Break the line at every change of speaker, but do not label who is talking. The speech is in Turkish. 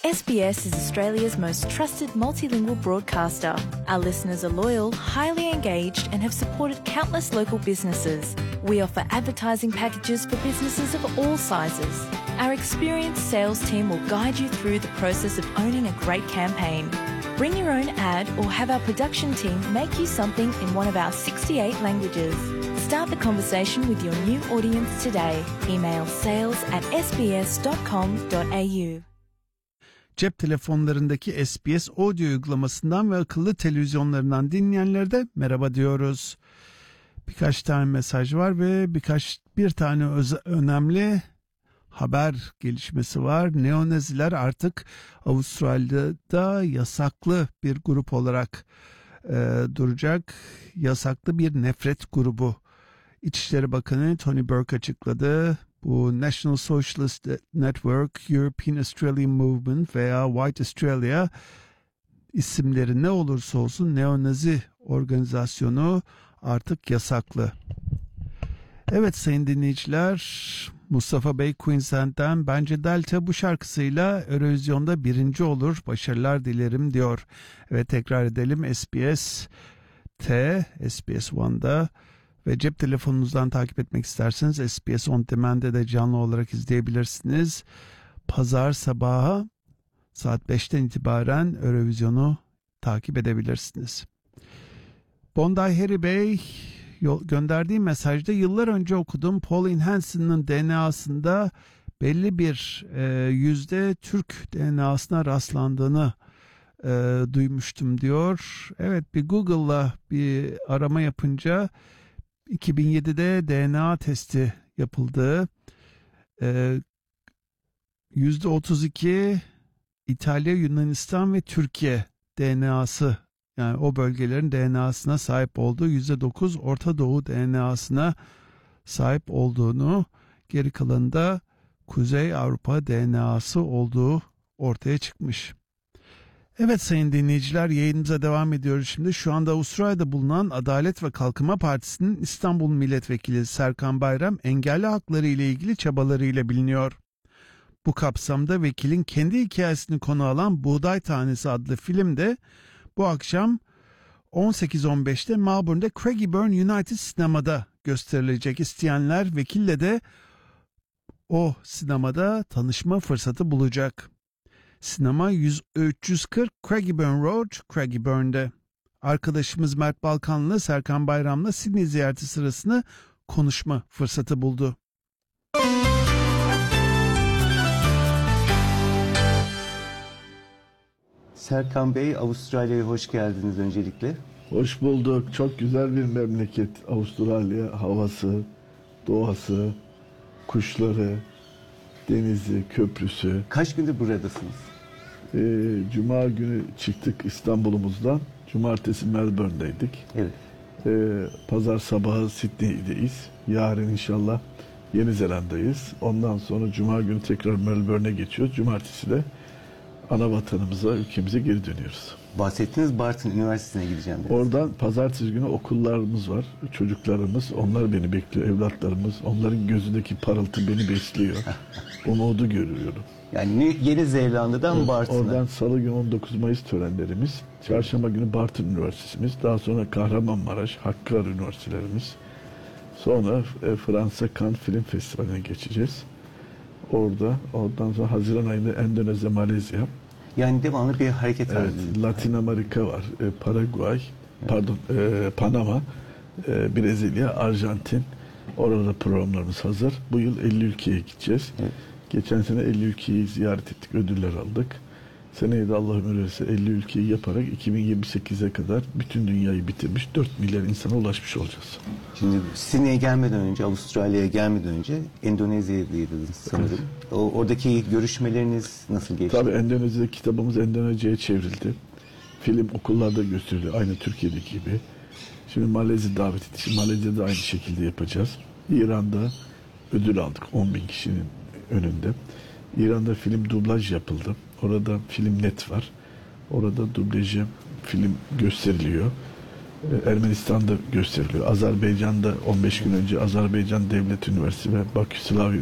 SBS is Australia's most trusted multilingual broadcaster. Our listeners are loyal, highly engaged, and have supported countless local businesses. We offer advertising packages for businesses of all sizes. Our experienced sales team will guide you through the process of owning a great campaign. Bring your own ad or have our production team make you something in one of our 68 languages. Start the conversation with your new audience today. Email sales@sbs.com.au.
Cep telefonlarındaki SBS Audio uygulamasından ve akıllı televizyonlarından dinleyenlere de merhaba diyoruz. Birkaç tane mesaj var ve bir tane önemli haber gelişmesi var. Neonaziler artık Avustralya'da yasaklı bir grup olarak duracak. Yasaklı bir nefret grubu. İçişleri Bakanı Tony Burke açıkladı. Bu National Socialist Network, European Australian Movement veya White Australia isimleri ne olursa olsun neonazi organizasyonu artık yasaklı. Evet sayın dinleyiciler, Mustafa Bey Queensland'den bence Delta bu şarkısıyla Eurovision'da birinci olur. Başarılar dilerim diyor. Evet tekrar edelim, SBS One'da ve cep telefonunuzdan takip etmek isterseniz SBS On Demand'de de canlı olarak izleyebilirsiniz. Pazar sabahı saat 5'ten itibaren Eurovision'u takip edebilirsiniz. Bondi Harry Bey gönderdiği mesajda yıllar önce okudum, Pauline Hanson'ın DNA'sında belli bir yüzde Türk DNA'sına rastlandığını duymuştum diyor. Evet, bir Google'la bir arama yapınca 2007'de DNA testi yapıldı. %32 İtalya, Yunanistan ve Türkiye DNA'sı, yani o bölgelerin DNA'sına sahip olduğu, %9 Orta Doğu DNA'sına sahip olduğunu, geri kalanında Kuzey Avrupa DNA'sı olduğu ortaya çıkmış. Evet sayın dinleyiciler, yayınımıza devam ediyoruz şimdi. Şu anda Avustralya'da bulunan Adalet ve Kalkınma Partisi'nin İstanbul Milletvekili Serkan Bayram engelli hakları ile ilgili çabalarıyla biliniyor. Bu kapsamda vekilin kendi hikayesini konu alan Buğday Tanesi adlı filmde bu akşam 18.15'te Melbourne'de Craigieburn United sinemada gösterilecek. İsteyenler vekille de o sinemada tanışma fırsatı bulacak. Sinema 340 Craigieburn Road, Craigieburn'de. Arkadaşımız Mert Balkanlı, Serkan Bayram'la Sydney ziyareti sırasında konuşma fırsatı buldu.
Serkan Bey, Avustralya'ya hoş geldiniz öncelikle.
Hoş bulduk. Çok güzel bir memleket Avustralya. Havası, doğası, kuşları, denizi, köprüsü.
Kaç gündür buradasınız?
Cuma günü çıktık İstanbul'umuzdan. Cumartesi Melbourne'deydik.
Evet.
Pazar sabahı Sydney'deyiz. Yarın inşallah Yeni Zelanda'dayız. Ondan sonra Cuma günü tekrar Melbourne'e geçiyoruz. Cumartesi de ana vatanımıza, ülkemize geri dönüyoruz.
Bahsettiğiniz Barton Üniversitesi'ne gideceğim dediniz.
Oradan pazartesi günü okullarımız var. Çocuklarımız, onlar beni bekliyor, evlatlarımız. Onların gözündeki parıltı beni besliyor. Umudu görüyorum.
Yani Yeni Zelanda'dan Barton'a.
Oradan salı günü 19 Mayıs törenlerimiz. Çarşamba günü Barton Üniversitesi'miz. Daha sonra Kahramanmaraş, Hakkari Üniversitelerimiz. Sonra Fransa Cannes Film Festivali'ne geçeceğiz. Ondan sonra Haziran ayında Endonezya, Malezya.
Yani devamlı bir hareket var.
Evet, Latin Amerika var. Panama, Brezilya, Arjantin. Orada programlarımız hazır. Bu yıl 50 ülkeye gideceğiz. Evet. Geçen sene 50 ülkeyi ziyaret ettik, ödüller aldık. Seneye de Allah ömür verirse 50 ülkeyi yaparak 2028'e kadar bütün dünyayı bitirmiş 4 milyar insana ulaşmış olacağız.
Şimdi Sydney'e gelmeden önce, Avustralya'ya gelmeden önce Endonezya'daydınız sanırım. Evet. Oradaki görüşmeleriniz nasıl geçti?
Tabii Endonezya'da kitabımız Endonezya'ya çevrildi. Film okullarda gösteriliyor, aynı Türkiye'deki gibi. Şimdi Malezya davet ettik. Malezya'da aynı şekilde yapacağız. İran'da ödül aldık 10.000 kişinin önünde. İran'da film dublaj yapıldı. Orada film net var. Orada dublajı film gösteriliyor. Ermenistan'da gösteriliyor. Azerbaycan'da 15 gün önce Azerbaycan Devlet Üniversitesi ve Bakü Slav